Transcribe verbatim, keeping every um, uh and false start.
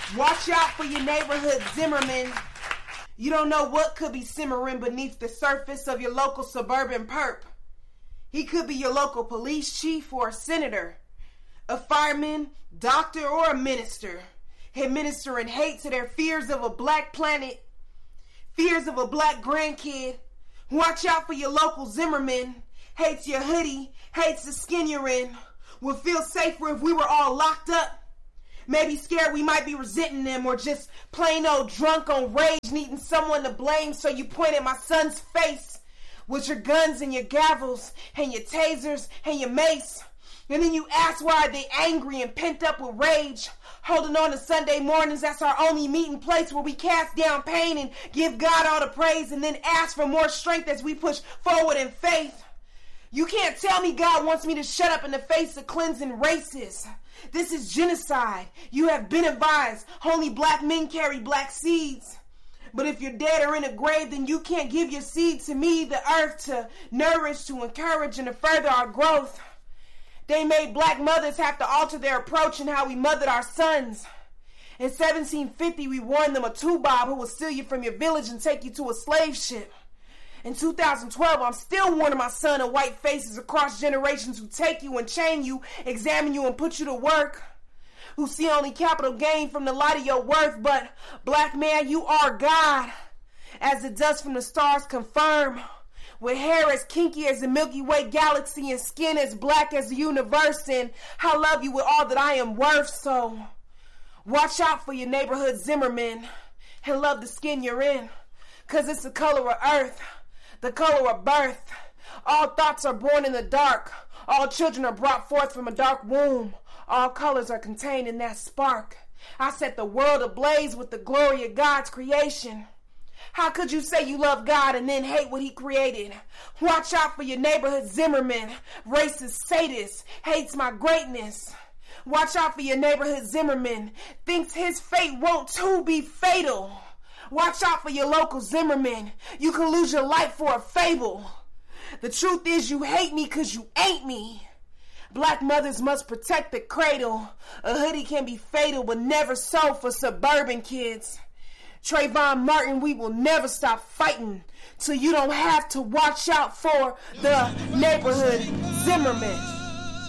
Watch out for your neighborhood Zimmerman. You don't know what could be simmering beneath the surface of your local suburban perp. He could be your local police chief or a senator, a fireman, doctor, or a minister, administering hate to their fears of a black planet, fears of a black grandkid. Watch out for your local Zimmerman. Hates your hoodie, hates the skin you're in. Would feel safer if we were all locked up. Maybe scared we might be resenting them, or just plain old drunk on rage, needing someone to blame, so you point at my son's face with your guns and your gavels and your tasers and your mace. And then you ask why are they angry and pent up with rage. Holding on to Sunday mornings, that's our only meeting place where we cast down pain and give God all the praise, and then ask for more strength as we push forward in faith. You can't tell me God wants me to shut up in the face of cleansing races. This is genocide. You have been advised. Only black men carry black seeds. But if you're dead or in a grave, then you can't give your seed to me, the earth, to nourish, to encourage, and to further our growth. They made black mothers have to alter their approach in how we mothered our sons. In seventeen fifty, we warned them a two-bob who will steal you from your village and take you to a slave ship. In two thousand twelve, I'm still warning my son of white faces across generations who take you and chain you, examine you and put you to work, who see only capital gain from the light of your worth. But black man, you are God, as the dust from the stars confirm, with hair as kinky as the Milky Way galaxy and skin as black as the universe. And I love you with all that I am worth. So watch out for your neighborhood Zimmerman and love the skin you're in, cause it's the color of earth, the color of birth. All thoughts are born in the dark. All children are brought forth from a dark womb. All colors are contained in that spark. I set the world ablaze with the glory of God's creation. How could you say you love God and then hate what he created? Watch out for your neighborhood Zimmerman, racist sadist, hates my greatness. Watch out for your neighborhood Zimmerman, thinks his fate won't too be fatal. Watch out for your local Zimmerman. You can lose your life for a fable. The truth is you hate me cause you ain't me. Black mothers must protect the cradle. A hoodie can be fatal, but never so for suburban kids. Trayvon Martin, we will never stop fighting till you don't have to watch out for the neighborhood Zimmerman.